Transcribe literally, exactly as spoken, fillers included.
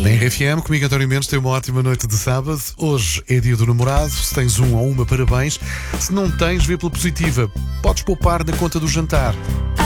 Na R F M, comigo António Mendes, tem uma ótima noite de sábado. Hoje é dia do namorado. Se tens um ou uma, parabéns. Se não tens, vê pela positiva. Podes poupar na conta do jantar.